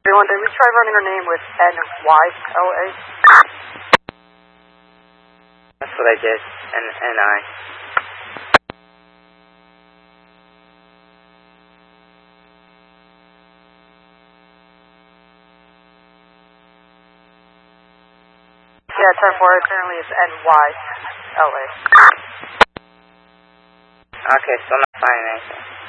Everyone, did we try running her name with NYLA? That's what I did. N-I. Yeah, 10-4, apparently it's NYLA. Okay, still not finding anything.